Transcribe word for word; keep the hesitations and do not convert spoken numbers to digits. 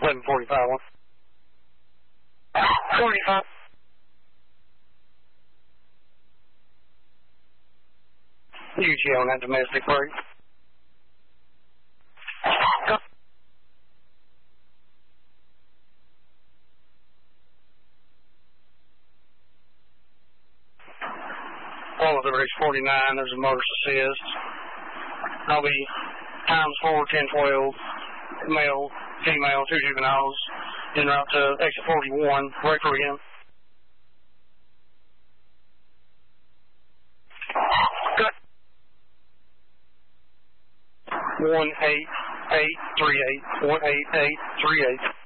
seven forty-five one. forty-five. U G on that domestic break. All of the race forty-nine, there's a motorist assist. I'll be times four, ten, twelve, male, female, two juveniles, en route to exit forty-one, break for him. Cut. one eight eight three eight, one eight eight three eight.